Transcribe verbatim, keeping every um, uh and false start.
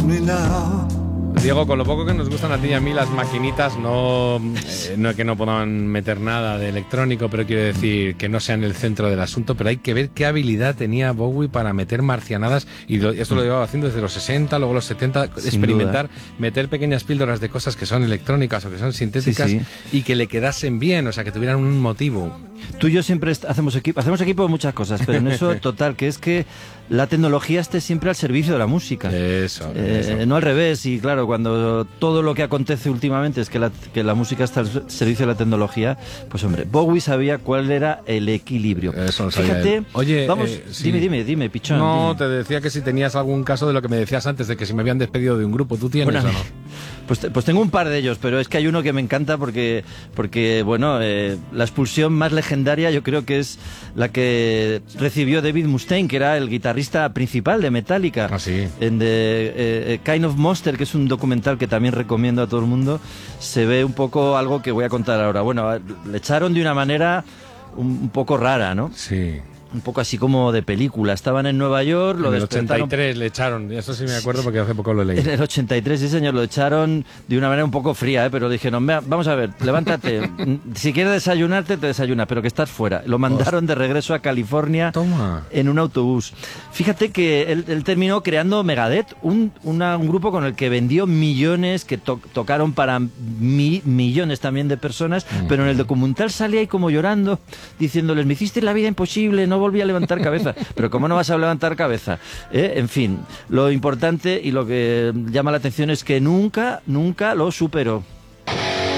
me now. Diego, con lo poco que nos gustan a ti y a mí las maquinitas, no, eh, no es que no puedan meter nada de electrónico, pero quiero decir que no sean el centro del asunto, pero hay que ver qué habilidad tenía Bowie para meter marcianadas, y lo, esto lo llevaba haciendo desde los sesenta, luego los setenta, Sin experimentar, duda. meter pequeñas píldoras de cosas que son electrónicas o que son sintéticas, Sí, sí. y que le quedasen bien, o sea, que tuvieran un motivo. Tú y yo siempre est- hacemos equipo, hacemos equipo de muchas cosas, pero en eso total, que es que la tecnología esté siempre al servicio de la música. Eso, Eh, eso. no al revés, y claro, cuando todo lo que acontece últimamente es que la, que la música está al servicio de la tecnología, pues hombre, Bowie sabía cuál era el equilibrio. Eso lo sabía Fíjate, él. Oye, vamos, eh, sí. dime, dime, dime, pichón. No, dime. te decía que si tenías algún caso de lo que me decías antes, de que si me habían despedido de un grupo, ¿tú tienes Bueno, o no? Pues, te- pues tengo un par de ellos, pero es que hay uno que me encanta porque, porque bueno, eh, la expulsión más legendaria yo creo que es la que recibió David Mustaine, que era el guitarrista principal de Metallica. Ah, sí. En The eh, Kind of Monster, que es un documental que también recomiendo a todo el mundo, se ve un poco algo que voy a contar ahora. Bueno, le echaron de una manera un, un poco rara, ¿no? Sí. Un poco así como de película. Estaban en Nueva York, lo En el despertaron... ochenta y tres le echaron, eso sí me acuerdo porque hace poco lo leí. En el ochenta y tres, sí señor, lo echaron de una manera un poco fría, ¿eh? Pero dijeron, "Vea, vamos a ver, levántate, si quieres desayunarte, te desayunas, pero que estás fuera". Lo mandaron de regreso a California Toma. en un autobús. Fíjate que él, él terminó creando Megadeth, un, una- un grupo con el que vendió millones, que to- tocaron para mi- millones también de personas, pero en el documental salía ahí como llorando, diciéndoles, me hiciste la vida imposible, no volví a levantar cabeza. Pero ¿cómo no vas a levantar cabeza? ¿Eh? En fin, lo importante y lo que llama la atención es que nunca, nunca lo superó.